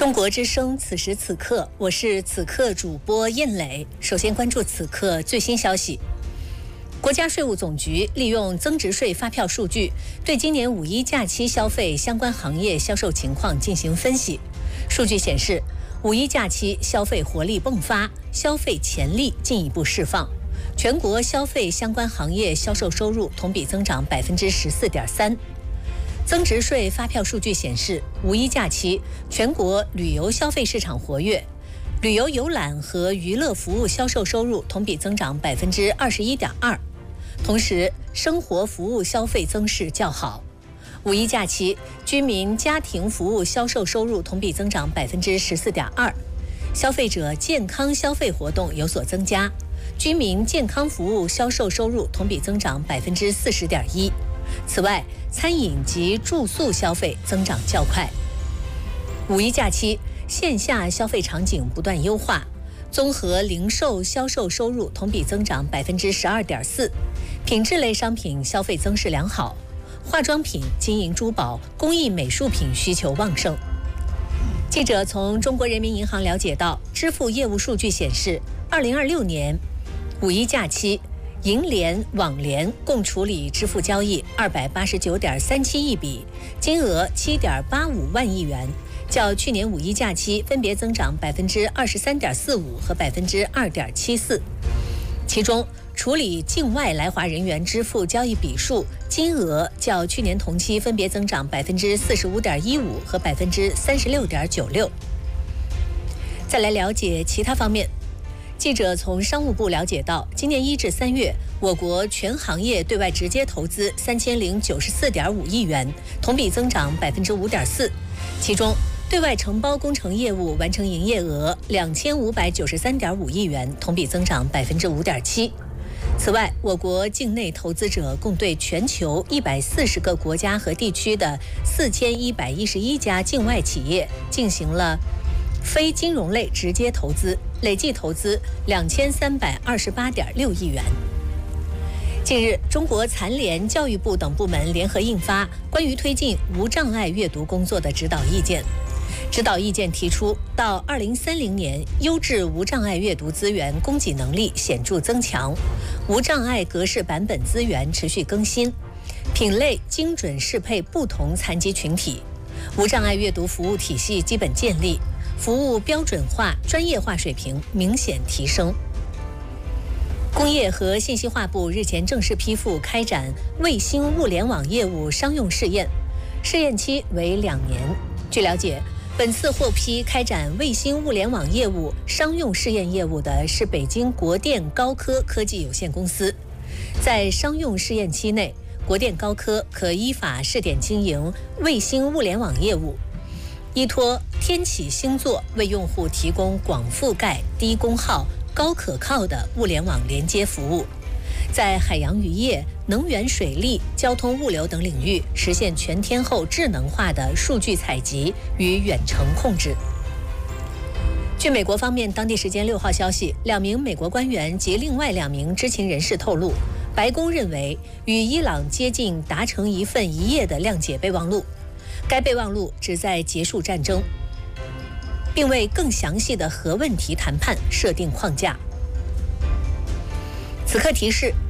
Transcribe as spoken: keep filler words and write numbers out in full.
中国之声，此时此刻，我是此刻主播燕磊。首先关注此刻最新消息。国家税务总局利用增值税发票数据，对今年五一假期消费相关行业销售情况进行分析。数据显示，五一假期消费活力迸发，消费潜力进一步释放。全国消费相关行业销售收入同比增长百分之十四点三。增值税发票数据显示，五一假期全国旅游消费市场活跃，旅游游览和娱乐服务销售收入同比增长百分之二十一点二，同时生活服务消费增势较好。五一假期居民家庭服务销售收入同比增长百分之十四点二，消费者健康消费活动有所增加，居民健康服务销售收入同比增长百分之四十点一。此外，餐饮及住宿消费增长较快。五一假期线下消费场景不断优化，综合零售销售收入同比增长百分之十二点四，品质类商品消费增势良好，化妆品、金银珠宝、工艺美术品需求旺盛。记者从中国人民银行了解到，支付业务数据显示，二零二六年五一假期银联、网联共处理支付交易二百八十九点三七亿笔，金额七点八五万亿元，较去年五一假期分别增长百分之二十三点四五和百分之二点七四。其中，处理境外来华人员支付交易笔数、金额较去年同期分别增长百分之四十五点一五和百分之三十六点九六。再来了解其他方面。记者从商务部了解到，今年一至三月，我国全行业对外直接投资三千零九十四点五亿元，同比增长百分之五点四。其中，对外承包工程业务完成营业额两千五百九十三点五亿元，同比增长百分之五点七。此外，我国境内投资者共对全球一百四十个国家和地区的四千一百一十一家境外企业进行了非金融类直接投资，累计投资两千三百二十八点六亿元。近日，中国残联、教育部等部门联合印发关于推进无障碍阅读工作的指导意见。指导意见提出，到二零三零年，优质无障碍阅读资源供给能力显著增强，无障碍格式版本资源持续更新，品类精准适配不同残疾群体，无障碍阅读服务体系基本建立，服务标准化、专业化水平明显提升。工业和信息化部日前正式批复开展卫星物联网业务商用试验，试验期为两年。据了解，本次获批开展卫星物联网业务商用试验业务的是北京国电高科科技有限公司。在商用试验期内，国电高科可依法试点经营卫星物联网业务，依托天启星座为用户提供广覆盖、低功耗、高可靠的物联网连接服务，在海洋渔业、能源水利、交通物流等领域实现全天候智能化的数据采集与远程控制。据美国方面当地时间六号消息，两名美国官员及另外两名知情人士透露，白宫认为与伊朗接近达成一份一页的谅解备忘录，该备忘录旨在结束战争，并为更详细的核问题谈判设定框架。此刻提示，